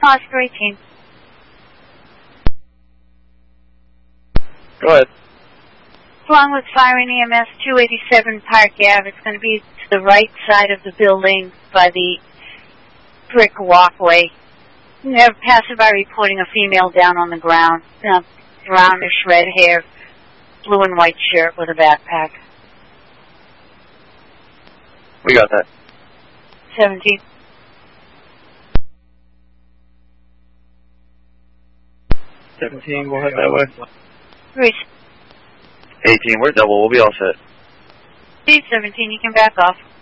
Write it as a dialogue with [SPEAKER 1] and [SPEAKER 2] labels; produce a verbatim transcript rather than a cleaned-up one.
[SPEAKER 1] Oscar eighteen.
[SPEAKER 2] Go ahead.
[SPEAKER 1] Along with Fire and E M S two eighty-seven Park Avenue. It's going to be to the right side of the building by the brick walkway. We have passerby reporting a female down on the ground, uh, brownish red hair, blue and white shirt with a backpack.
[SPEAKER 2] We got that.
[SPEAKER 1] seventeen.
[SPEAKER 2] seventeen, we'll head that way.
[SPEAKER 1] Three.
[SPEAKER 2] eighteen, we're double. We'll be all set.
[SPEAKER 1] seventeen, you can back off.